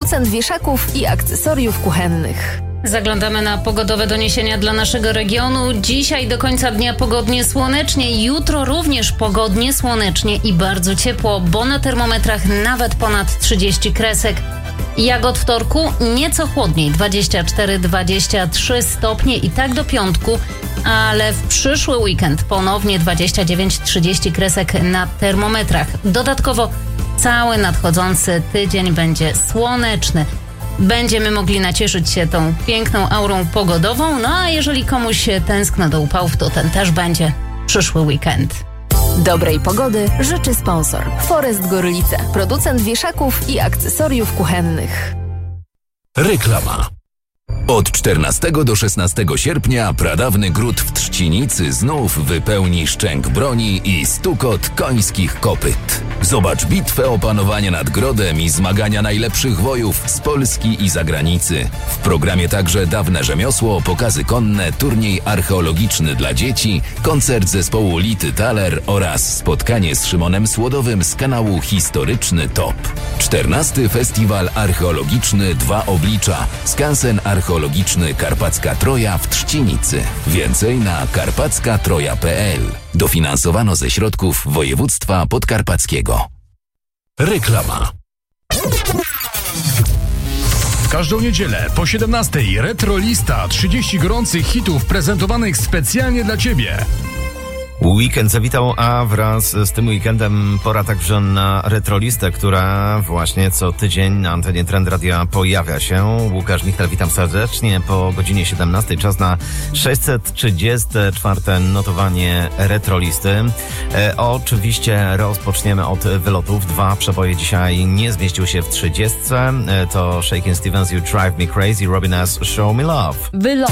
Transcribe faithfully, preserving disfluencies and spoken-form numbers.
producent wieszaków i akcesoriów kuchennych. Zaglądamy na pogodowe doniesienia dla naszego regionu. Dzisiaj do końca dnia pogodnie słonecznie, jutro również pogodnie słonecznie i bardzo ciepło, bo na termometrach nawet ponad trzydzieści kresek. Jak od wtorku nieco chłodniej, dwadzieścia cztery dwadzieścia trzy stopnie i tak do piątku, ale w przyszły weekend ponownie dwadzieścia dziewięć trzydzieści kresek na termometrach. Dodatkowo cały nadchodzący tydzień będzie słoneczny. Będziemy mogli nacieszyć się tą piękną aurą pogodową, no a jeżeli komuś tęskno do upałów, to ten też będzie przyszły weekend. Dobrej pogody życzy sponsor Forest Gorlice, producent wieszaków i akcesoriów kuchennych. Reklama. Od czternastego do szesnastego sierpnia pradawny gród w Trzcinicy znów wypełni szczęk broni i stukot końskich kopyt. Zobacz bitwę o panowanie nad grodem i zmagania najlepszych wojów z Polski i zagranicy. W programie także dawne rzemiosło, pokazy konne, turniej archeologiczny dla dzieci, koncert zespołu Lity Thaler oraz spotkanie z Szymonem Słodowym z kanału Historyczny Top. czternasty Festiwal Archeologiczny Dwa Oblicza. Skansen Archeologiczny Karpacka Troja w Trzcinicy. Więcej na karpacka troja kropka pe el. Dofinansowano ze środków województwa podkarpackiego. Reklama. W każdą niedzielę po siedemnastej Retrolista, trzydzieści gorących hitów prezentowanych specjalnie dla Ciebie. Weekend zawitał, a wraz z tym weekendem pora także na Retrolistę, która właśnie co tydzień na antenie Trend Radia pojawia się. Łukasz Michal, witam serdecznie. Po godzinie siedemnastej czas na sześćset trzydzieste czwarte notowanie Retrolisty. E, oczywiście rozpoczniemy od wylotów. Dwa przeboje dzisiaj nie zmieściły się w trzydziestce. E, to Shakin' Stevens, You Drive Me Crazy, Robin S. Show Me Love. Wylot.